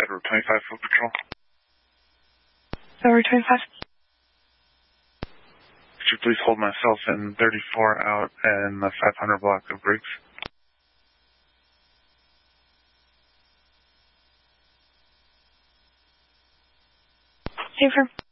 Route 25 Foot Patrol. Route 25. Could you please hold myself in 34 out in the 500 block of Briggs? Hey, firm.